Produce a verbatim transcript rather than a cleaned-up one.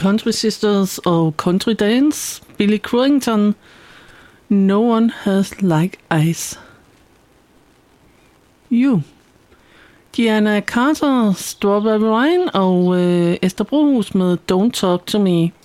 Country Sisters og Country Dance, Billy Currington, No One Has Like Ice. You. Diana Carter, Strawberry Wine og øh, Esther Brohus med Don't Talk To Me.